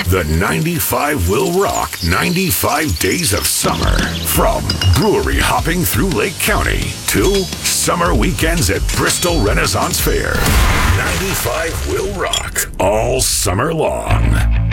The 95 will rock 95 days of summer. From brewery hopping through Lake County to summer weekends at Bristol Renaissance Fair. 95 will rock all summer long.